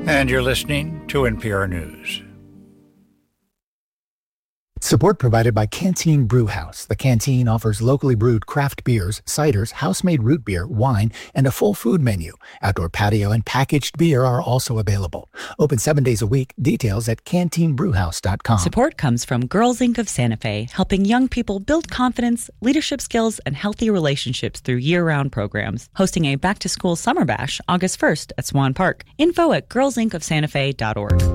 And you're listening to NPR News. Support provided by Canteen Brewhouse. The Canteen offers locally brewed craft beers, ciders, house-made root beer, wine, and a full food menu. Outdoor patio and packaged beer are also available. Open 7 days a week. Details at canteenbrewhouse.com. Support comes from Girls Inc. of Santa Fe, helping young people build confidence, leadership skills, and healthy relationships through year-round programs. Hosting a back-to-school summer bash August 1st at Swan Park. Info at girlsincofsantafe.org.